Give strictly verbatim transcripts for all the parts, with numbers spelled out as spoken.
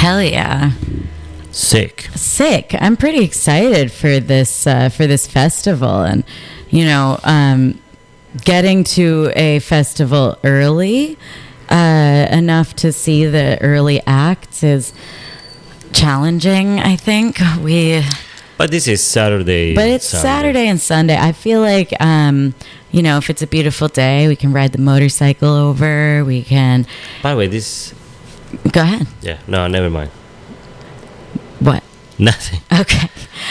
Hell yeah. Sick. Sick. I'm pretty excited for this uh, for this festival, and you know, um, getting to a festival early uh, enough to see the early acts is challenging. I think we. But this is Saturday. But it's Sunday. Saturday and Sunday. I feel like, um, you know, if it's a beautiful day, we can ride the motorcycle over. We can. By the way, this. Go ahead. Yeah. No, never mind. What? Nothing. Okay.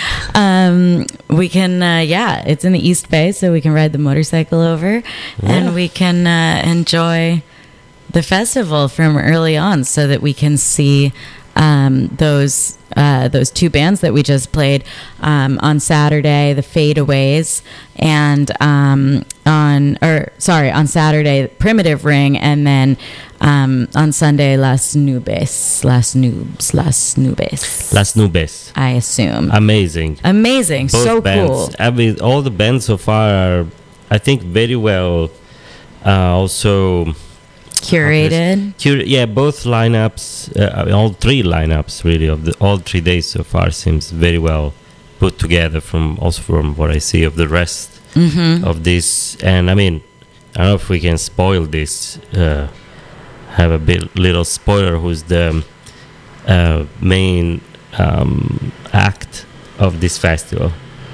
Um, we can, uh, yeah, it's in the East Bay, so we can ride the motorcycle over, Yeah. and we can uh, enjoy the festival from early on, so that we can see um, those uh, those two bands that we just played um, on Saturday, the Fadeaways, and um, on or sorry on Saturday, Primitive Ring, and then um, on Sunday, Las Nubes, Las Nubes, Las Nubes, Las Nubes. I assume. Amazing. Amazing. Both So bands. cool. I mean, all the bands so far are, I think, very well. Uh, also. Curated. Cur- yeah, both lineups, uh, all three lineups really of the all three days so far seems very well put together. From also from what I see of the rest Mm-hmm. of this, and I mean, I don't know if we can spoil this. Uh, have a bit little spoiler. Who's the uh, main um, act of this festival?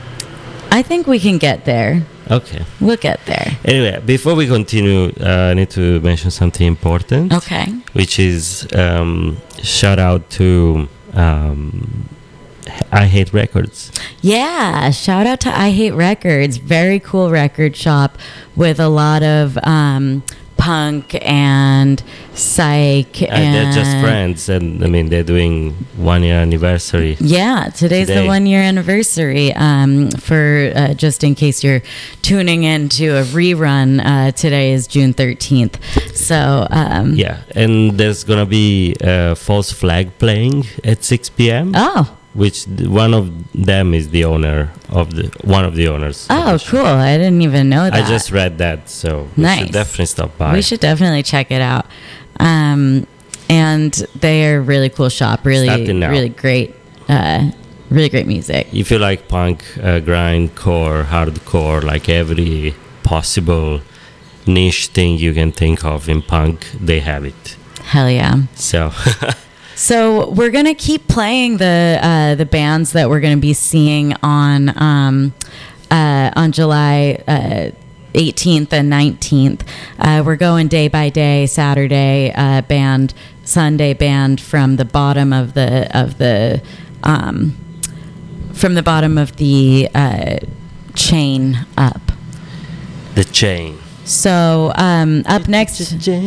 I think we can get there. Okay. We'll get there. Anyway, before we continue, uh, I need to mention something important. Okay. Which is um, shout out to um, I Hate Records. Yeah. Shout out to I Hate Records. Very cool record shop with a lot of um, punk and psych. Uh, and they're just friends, and I mean they're doing one year anniversary. Yeah, today's Today. the one year anniversary. Um, for uh, just in case you're tuning in to a rerun, uh, today is June thirteenth. So um, Yeah, and there's gonna be uh, False Flag playing at six p.m. Oh. Which th- one of them is the owner of the one of the owners. of Oh, the show. cool! I didn't even know that. I just read that, so we Nice. should definitely stop by. We should definitely check it out. Um, and they are really cool shop. Really, Starting now. really great. Uh, really great music. If you like punk, uh, grindcore, hardcore, like every possible niche thing you can think of in punk, they have it. Hell yeah! So So we're gonna keep playing the uh, the bands that we're gonna be seeing on um, uh, on July uh, eighteenth and nineteenth. Uh, we're going day by day. Saturday uh, band, Sunday band from the bottom of the of the um, from the bottom of the uh, chain up. the chain. So um, up next.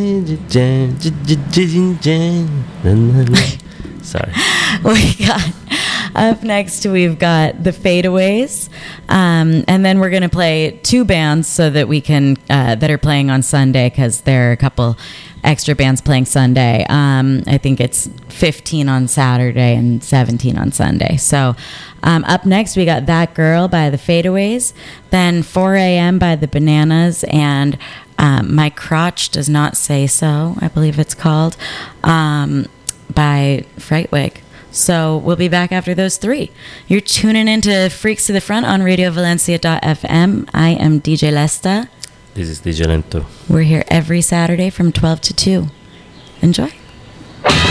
Sorry. We got up next. We've got the Fadeaways, um, and then we're gonna play two bands so that we can uh, that are playing on Sunday because there are a couple extra bands playing Sunday. Um, I think it's fifteen on Saturday and seventeen on Sunday. So um, up next we got That Girl by the Fadeaways, then four a.m. by the Bananas, and um, My Crotch Does Not Say So, I believe it's called. Um, by Frightwig. So we'll be back after those three. You're tuning into Freaks to the Front on radio valencia dot f m. I am D J Lesta. This is D J Lento. We're here every Saturday from twelve to two. Enjoy.